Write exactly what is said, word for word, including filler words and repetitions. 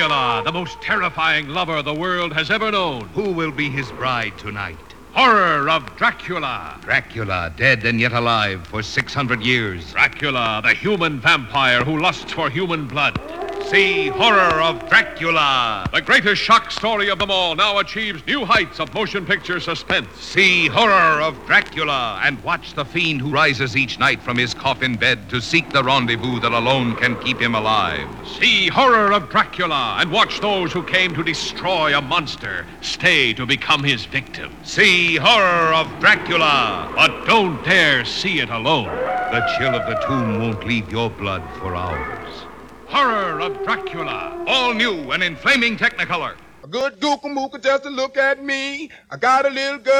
Dracula, the most terrifying lover the world has ever known. Who will be his bride tonight? Horror of Dracula. Dracula, dead and yet alive for six hundred years. Dracula, the human vampire who lusts for human blood. See Horror of Dracula. The greatest shock story of them all now achieves new heights of motion picture suspense. See Horror of Dracula and watch the fiend who rises each night from his coffin bed to seek the rendezvous that alone can keep him alive. See Horror of Dracula and watch those who came to destroy a monster stay to become his victim. See Horror of Dracula. But don't dare see it alone. The chill of the tomb won't leave your blood for hours. Horror of Dracula. All new and in flaming Technicolor. A good gooka mooka just to look at me. I got a little girl.